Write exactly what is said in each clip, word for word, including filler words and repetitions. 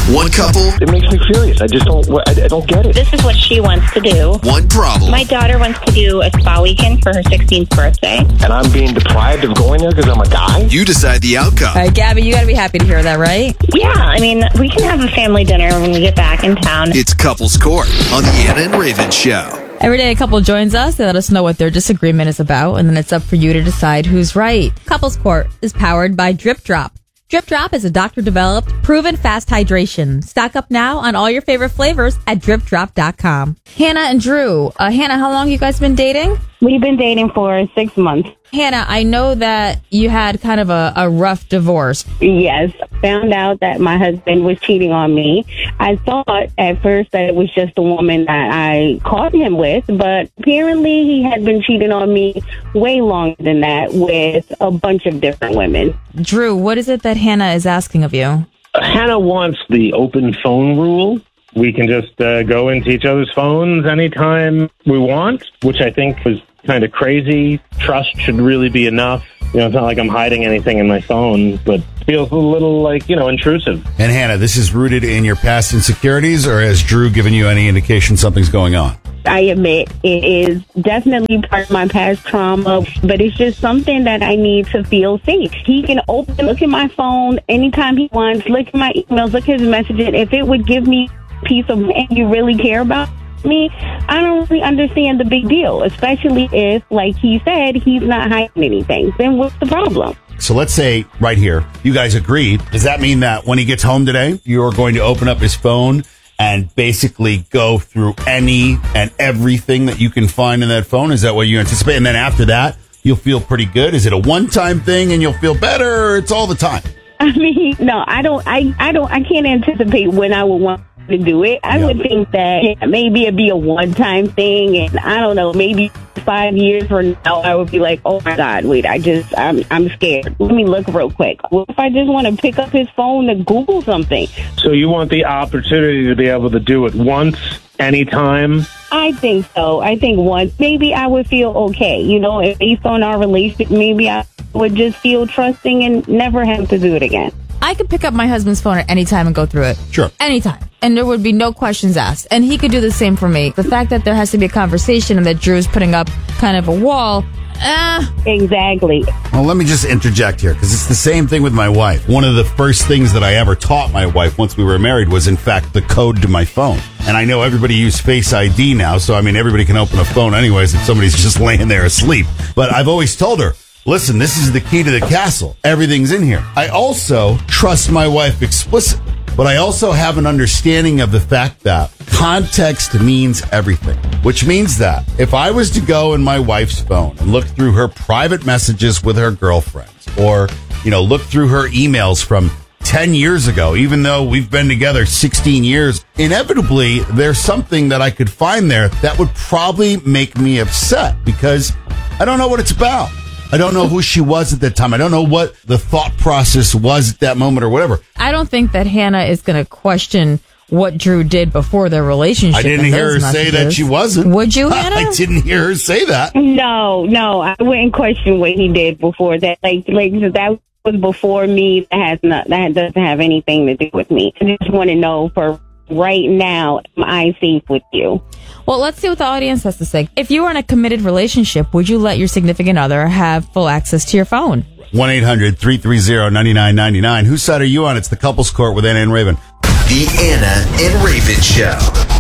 One couple. It makes me furious. I just don't, I, I don't get it. This is what she wants to do. One problem. My daughter wants to do a spa weekend for her sixteenth birthday. And I'm being deprived of going there because I'm a guy? You decide the outcome. All right, Gabby, you got to be happy to hear that, right? Yeah, I mean, we can have a family dinner when we get back in town. It's Couples Court on the Anna and Raven Show. Every day a couple joins us, they let us know what their disagreement is about, and then it's up for you to decide who's right. Couples Court is powered by Drip Drop. Drip Drop is a doctor-developed, proven fast hydration. Stock up now on all your favorite flavors at drip drop dot com. Hannah and Drew. Uh, Hannah, how long you guys been dating? We've been dating for six months. Hannah, I know that you had kind of a, a rough divorce. Yes, found out that my husband was cheating on me. I thought at first that it was just the woman that I caught him with, but apparently he had been cheating on me way longer than that with a bunch of different women. Drew, what is it that Hannah is asking of you? Hannah wants the open phone rule. We can just uh, go into each other's phones anytime we want, which I think is kind of crazy. Trust should really be enough. You know, it's not like I'm hiding anything in my phone, but it feels a little like, you know, intrusive. And Hannah, this is rooted in your past insecurities, or has Drew given you any indication something's going on? I admit it is definitely part of my past trauma, but it's just something that I need to feel safe. He can open, look at my phone anytime he wants, look at my emails, look at his messages. If it would give me peace of mind, you really care about me, I don't really understand the big deal, especially if, like he said, he's not hiding anything. Then what's the problem? So let's say right here, you guys agreed. Does that mean that when he gets home today, you're going to open up his phone and basically go through any and everything that you can find in that phone? Is that what you anticipate? And then after that, you'll feel pretty good? Is it a one-time thing and you'll feel better, or it's all the time? I mean, no, I don't, I, I don't, I can't anticipate when I would want to do it. I Yeah. would think that yeah, maybe it'd be a one-time thing, and I don't know, maybe five years from now, I would be like, oh my God, wait, I just, I'm, I'm scared. Let me look real quick. What if I just want to pick up his phone to Google something? So you want the opportunity to be able to do it once, anytime? I think so. I think once, maybe I would feel okay. You know, if based on our relationship, maybe I would just feel trusting and never have to do it again. I could pick up my husband's phone at any time and go through it. Sure. Anytime. And there would be no questions asked. And he could do the same for me. The fact that there has to be a conversation and that Drew's putting up kind of a wall, eh. Exactly. Well, let me just interject here, because it's the same thing with my wife. One of the first things that I ever taught my wife once we were married was, in fact, the code to my phone. And I know everybody uses Face I D now, so, I mean, everybody can open a phone anyways if somebody's just laying there asleep. But I've always told her, listen, this is the key to the castle. Everything's in here. I also trust my wife explicitly, but I also have an understanding of the fact that context means everything, which means that if I was to go in my wife's phone and look through her private messages with her girlfriends, or, you know, look through her emails from ten years ago, even though we've been together sixteen years, inevitably there's something that I could find there that would probably make me upset, because I don't know what it's about. I don't know who she was at that time. I don't know what the thought process was at that moment or whatever. I don't think that Hannah is going to question what Drew did before their relationship. I didn't hear her say that she wasn't. Would you, Hannah? I didn't hear her say that. No, no, I wouldn't question what he did before that. Like, like that was before me. That has not, that doesn't have anything to do with me. I just want to know for right now, am I safe with you? Well, let's see what the audience has to say. If you were in a committed relationship, would you let your significant other have full access to your phone? one eight hundred three three zero nine nine nine nine. Whose side are you on? It's the Couples Court with Anna and Raven. The Anna and Raven Show.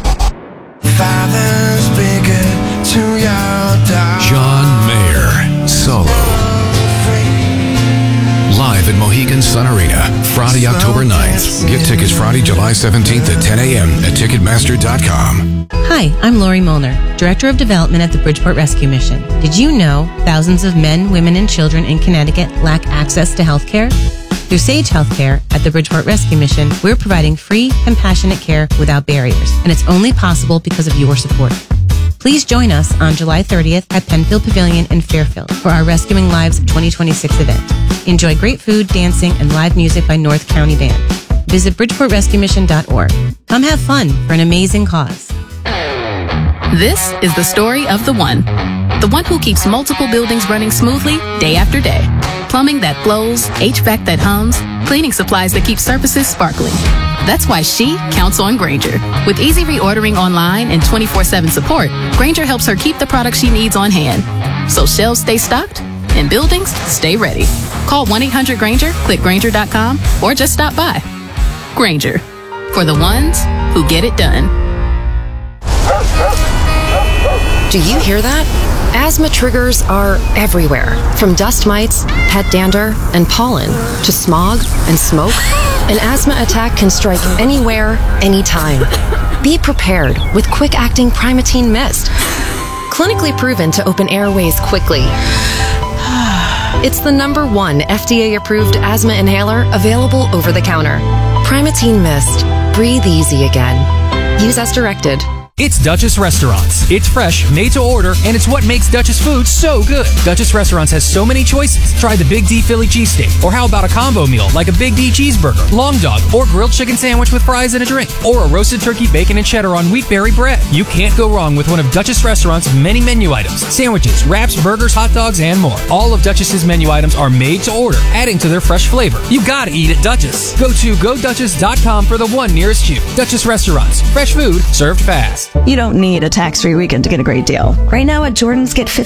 Father's bigger to your dog. John Mayer, solo. Live at Mohegan Sun Arena, Friday, October ninth. Get tickets Friday, July seventeenth at ten a.m. at Ticketmaster dot com. Hi, I'm Lori Molnar, Director of Development at the Bridgeport Rescue Mission. Did you know thousands of men, women, and children in Connecticut lack access to health care? Through Sage Healthcare at the Bridgeport Rescue Mission, we're providing free, compassionate care without barriers, and it's only possible because of your support. Please join us on July thirtieth at Penfield Pavilion in Fairfield for our Rescuing Lives twenty twenty-six event. Enjoy great food, dancing, and live music by North County Band. Visit bridgeport rescue mission dot org. Come have fun for an amazing cause. This is the story of the one. The one who keeps multiple buildings running smoothly day after day. Plumbing that flows, H V A C that hums, cleaning supplies that keep surfaces sparkling. That's why she counts on Grainger. With easy reordering online and twenty-four seven support, Grainger helps her keep the products she needs on hand. So shelves stay stocked and buildings stay ready. Call one eight hundred Grainger, click Grainger dot com, or just stop by. Grainger, for the ones who get it done. Do you hear that? Asthma triggers are everywhere, from dust mites, pet dander, and pollen, to smog and smoke. An asthma attack can strike anywhere, anytime. Be prepared with quick-acting Primatene Mist. Clinically proven to open airways quickly. It's the number one F D A-approved asthma inhaler available over the counter. Primatene Mist. Breathe easy again. Use as directed. It's Duchess Restaurants. It's fresh, made to order, and it's what makes Duchess food so good. Duchess Restaurants has so many choices. Try the Big D Philly cheesesteak, or how about a combo meal like a Big D cheeseburger, long dog, or grilled chicken sandwich with fries and a drink, or a roasted turkey, bacon, and cheddar on wheatberry bread. You can't go wrong with one of Duchess Restaurants' many menu items: sandwiches, wraps, burgers, hot dogs, and more. All of Duchess's menu items are made to order, adding to their fresh flavor. You gotta eat at Duchess. Go to go duchess dot com for the one nearest you. Duchess Restaurants. Fresh food served fast. You don't need a tax-free weekend to get a great deal. Right now at Jordan's, get